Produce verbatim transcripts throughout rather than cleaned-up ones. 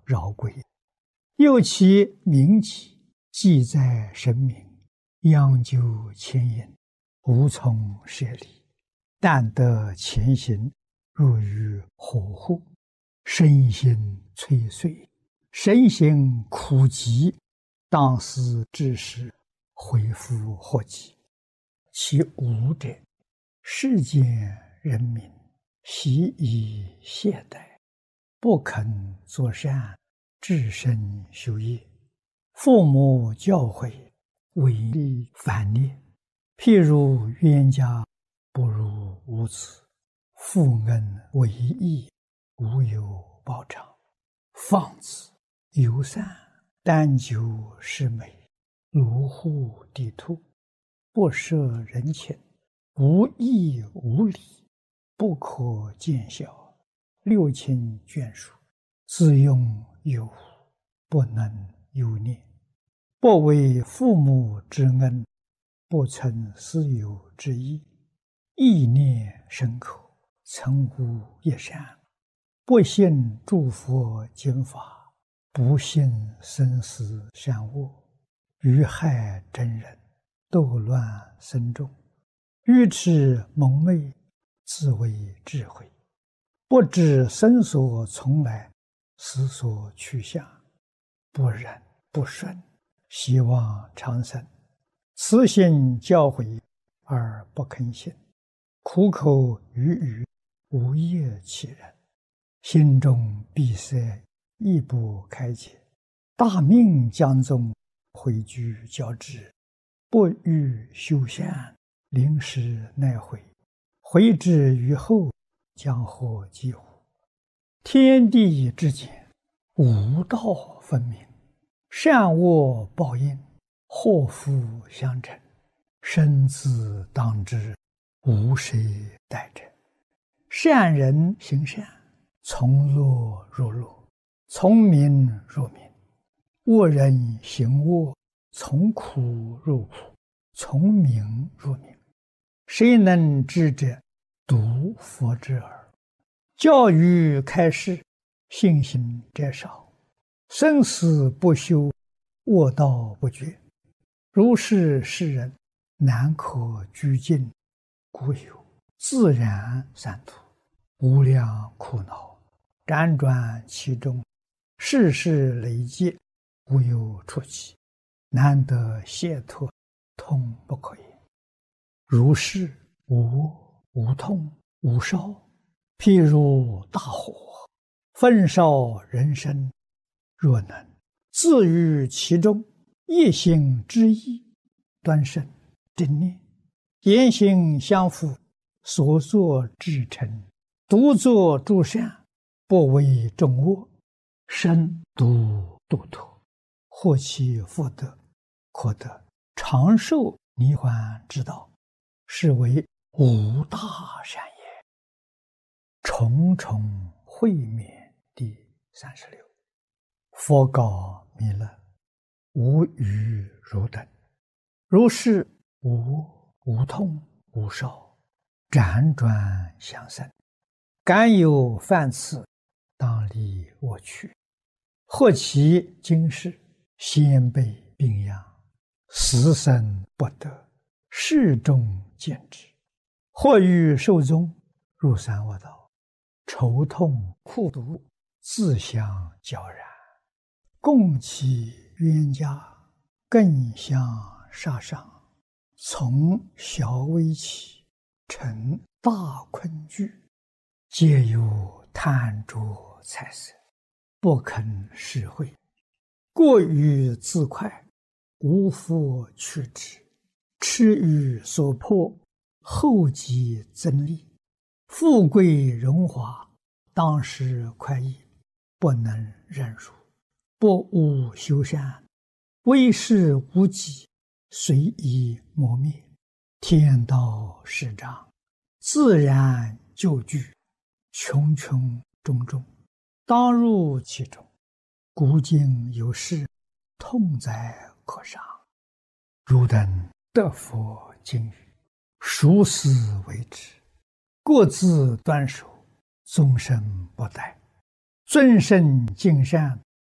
饶贵。又其名己，记在神明，央究牵引，无从舍离。但得前行，入于火户，身心摧碎，身形苦疾，当思之时，恢复祸及。其无者，世间人民习以懈怠，不肯作善，至身修业。父母教诲，违逆反逆，譬如冤家不如无子，父恩为义，无有报偿。放子游散，但求是美，卢户地兔，不摄人情，无义无礼，不可见小。六亲眷属，自用有无，不能忧念。不为父母之恩，不曾师友之义，意念深刻，曾无一善。不信诸佛经法，不信生死善恶，愚害真人，斗乱僧众，愚痴蒙昧，自为智慧，不知生所从来，死所去向，不忍不顺，希望长生。慈心教诲而不肯信，苦口语语，无业其人，心中闭塞，亦不开解。大命将宗，回居交织，不欲修善，临时奈悔，悔之于后，将获几乎？天地之间，无道分明，善恶报应，祸福相承，生自当之，无谁代者。善人行善，从乐入乐，从名入名；恶人行恶，从苦入苦，从名入名。谁能知者？独佛之耳。教育开示，信心者少，生死不休，恶道不绝。如是世人，难可居尽，故有自然三途，无量苦恼，辗转其中，世事累积，无有出期，难得解脱，痛不可言。如是无无痛无烧，譬如大火，焚烧人身。若能自于其中，一心之意，端慎正念，言行相符，所作至诚，独作诸善，不为众恶，身独度脱，获其福德，可得长寿涅槃之道，是为无大善也。重重会面第三十六。佛告弥勒：无余汝等，如是无无痛无烧，辗转相生，敢有犯次，当离我去。或其今世，先辈病殃，死生不得，世中见之；或欲寿终，入三恶道，愁痛苦毒，自相交然。共其冤家，更相杀伤，从小微起，成大困惧，皆有贪着财色，不肯施惠，过于自快，无复去之，痴于所迫，后继增利，富贵荣华，当时快意，不能忍辱，不务修善，为事无己，随意磨灭。天道始彰，自然就具，穷穷种种，当入其中。古今有事，痛哉可伤。汝等得佛经语，熟思为之，各自端守，终身不殆。尊圣敬善，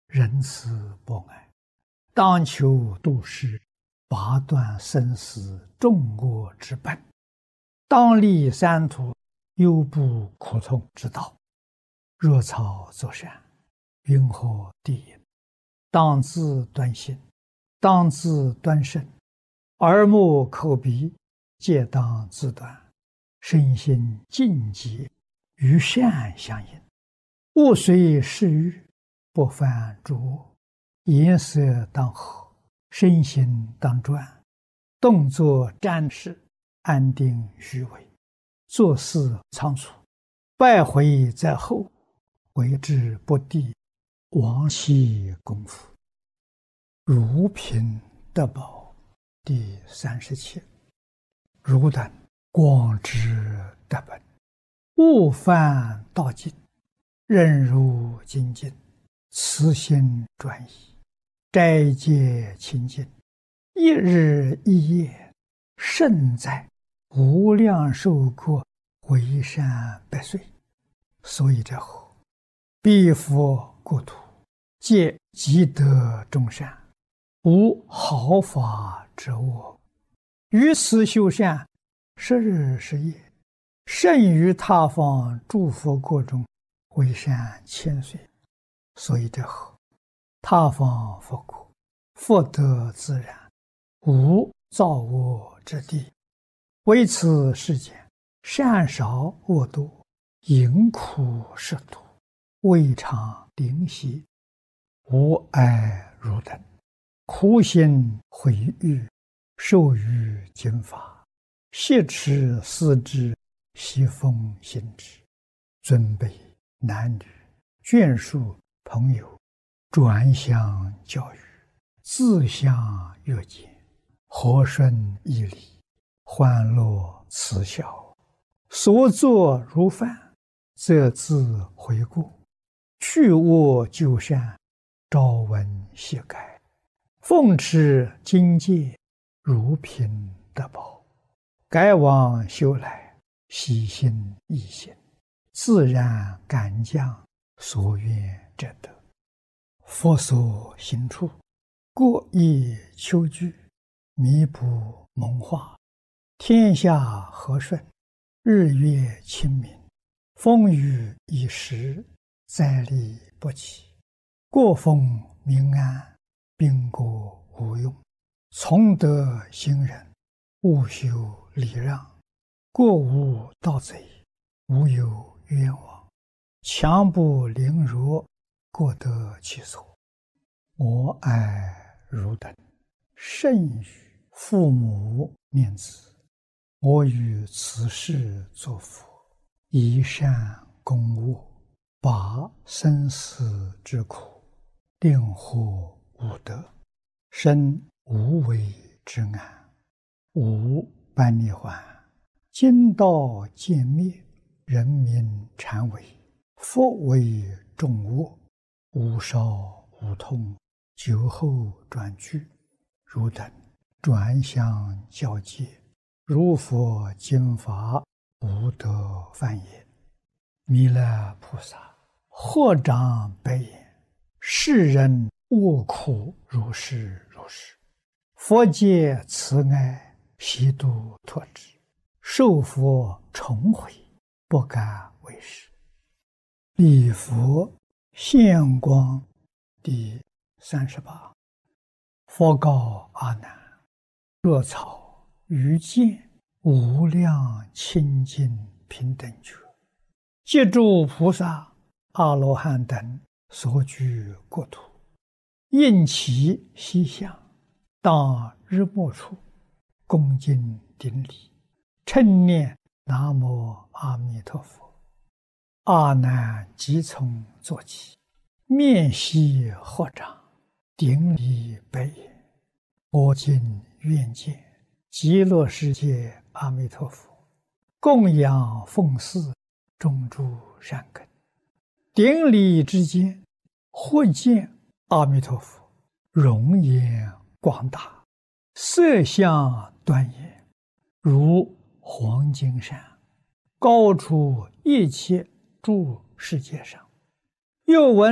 仁慈博爱，当求度世，拔断生死众恶之本，当立三途，忧怖苦痛之道。若草作善，云何地也？当自端心，当自端身，耳目口鼻皆当自端，身心净洁，与善相应。物随适欲，不犯诸恶。颜色当和，身心当专，动作瞻视，安定虚伪，做事仓促，败回在后，为之不第，亡其功夫。如品德宝第三十七。汝等广知德本，勿犯道尽，任如精进，慈心专一，斋戒清净，一日一夜，胜在无量寿国，为善百岁。所以者何？彼佛国土，皆积德众善，无毫发之恶。于此修善，十日十夜，胜于他方诸佛国中，为善千岁。所以者何？他方佛国，福德自然，无造恶之地。为此世间，善少恶多，淫苦食毒，未尝灵犀。无爱汝等，苦心毁誉，受于经法，挟持思之，习奉行之。尊卑男女，眷属朋友，转相教育，自相约见，和顺义理，欢乐慈孝，所作如饭，则自回顾，去恶就善，朝闻夕改，奉持经戒，如品德宝，改往修来，喜心易行，自然感将所愿者得。佛所行处，过意求具，弥补蒙化，天下和顺，日月清明，风雨已时，灾利不起，过风民安，兵国无用。从德行人，勿修礼让，过无盗贼，无有冤枉，强不凌弱，过得其所。我爱汝等，甚于父母念子。我于此世作佛，以善攻恶，拔生死之苦，令获无得，生无为之安，无般涅槃，今道渐灭，人民禅为，佛为众恶，无少无痛，久后转居。汝等转相教戒，如佛经法，无得犯也。弥勒菩萨或长白言：世人恶苦如是如是，佛界慈爱，悉度脱之，受佛重回，不敢为是。礼佛现光第三十八。佛告阿难：若草于见无量清净平等觉，借诸菩萨阿罗汉等所居国土，应其西向，当日暮处，恭敬顶礼，称念南无阿弥陀佛。阿难即从坐起，面悉合掌，顶礼白言：我今愿见极乐世界阿弥陀佛，供养奉祀种诸善根。顶礼之间，忽见阿弥陀佛容颜广大，色相端严，如黄金山，高出一切诸世界上。又闻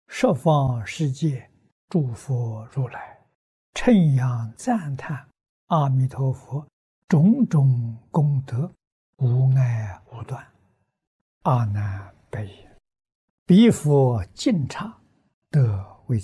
十方世界诸佛如来，称扬赞叹阿弥陀佛种种功德，无碍无断。阿难白言：彼佛净刹，得